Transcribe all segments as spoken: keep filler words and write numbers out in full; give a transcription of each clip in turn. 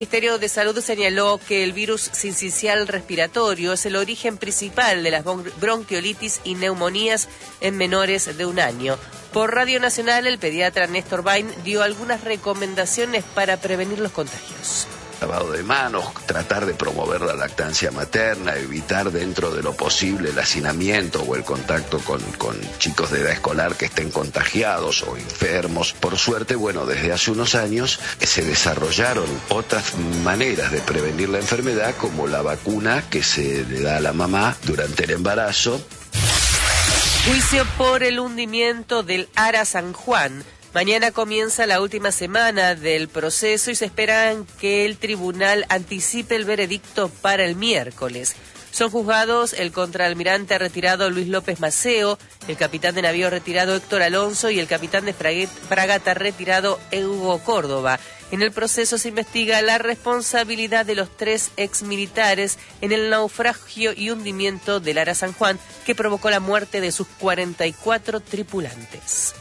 El Ministerio de Salud señaló que el virus sincicial respiratorio es el origen principal de las bronquiolitis y neumonías en menores de un año. Por Radio Nacional, el pediatra Néstor Bain dio algunas recomendaciones para prevenir los contagios. Lavado de manos, tratar de promover la lactancia materna, evitar dentro de lo posible el hacinamiento o el contacto con, con chicos de edad escolar que estén contagiados o enfermos. Por suerte, bueno, desde hace unos años se desarrollaron otras maneras de prevenir la enfermedad, como la vacuna que se le da a la mamá durante el embarazo. Juicio por el hundimiento del Ara San Juan. Mañana comienza la última semana del proceso y se espera que el tribunal anticipe el veredicto para el miércoles. Son juzgados el contraalmirante retirado Luis López Maceo, el capitán de navío retirado Héctor Alonso y el capitán de fragata retirado Hugo Córdoba. En el proceso se investiga la responsabilidad de los tres exmilitares en el naufragio y hundimiento del Ara San Juan, que provocó la muerte de sus cuarenta y cuatro tripulantes.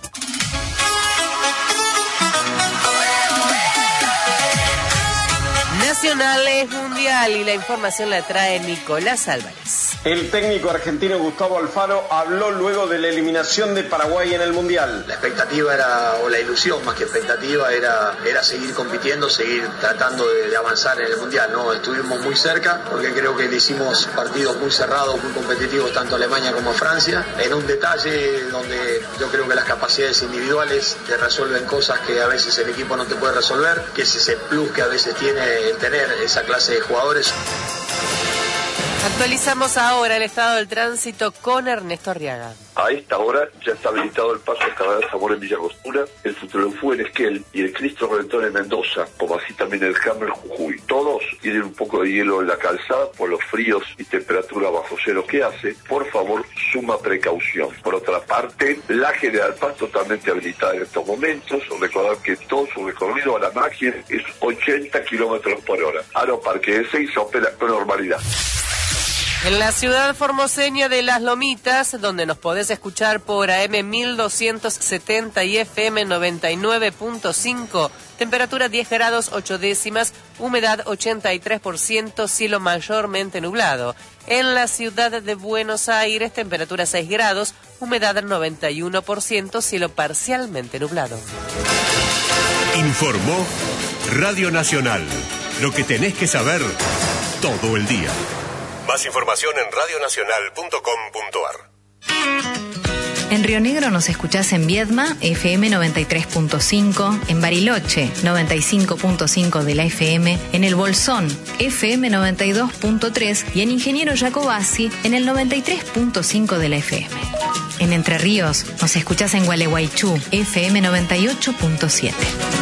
Nacional es mundial y la información la trae Nicolás Álvarez. El técnico argentino Gustavo Alfaro habló luego de la eliminación de Paraguay en el Mundial. La expectativa era, o la ilusión más que expectativa, era, era seguir compitiendo, seguir tratando de, de avanzar en el Mundial, ¿no? Estuvimos muy cerca, porque creo que le hicimos partidos muy cerrados, muy competitivos, tanto a Alemania como a Francia, en un detalle donde yo creo que las capacidades individuales te resuelven cosas que a veces el equipo no te puede resolver, que es ese plus que a veces tiene el tener esa clase de jugadores. Actualizamos ahora el estado del tránsito con Ernesto Arriaga. A esta hora ya está habilitado el paso al Cardenal Zamora en Villa Angostura, el Futrolofú en Esquel y el Cristo Redentor en Mendoza, como así también el Hammer Jujuy. Todos tienen un poco de hielo en la calzada por los fríos y temperatura bajo cero que hace. Por favor, suma precaución. Por otra parte, la General Paz totalmente habilitada en estos momentos. Recordar que todo su recorrido a la máquina es ochenta kilómetros por hora. Aeroparque de Ezeiza opera con normalidad. En la ciudad formoseña de Las Lomitas, donde nos podés escuchar por A M mil doscientos setenta y F M noventa y nueve punto cinco, temperatura diez grados ocho décimas, humedad ochenta y tres por ciento, cielo mayormente nublado. En la ciudad de Buenos Aires, temperatura seis grados, humedad noventa y uno por ciento, cielo parcialmente nublado. Informó Radio Nacional. Lo que tenés que saber todo el día. Más información en radio nacional punto com punto ar. En Río Negro nos escuchás en Viedma, F M noventa y tres punto cinco, en Bariloche, noventa y cinco punto cinco de la F M, en El Bolsón, F M noventa y dos punto tres y en Ingeniero Jacobasi, en el noventa y tres punto cinco de la F M. En Entre Ríos nos escuchás en Gualeguaychú, F M noventa y ocho punto siete.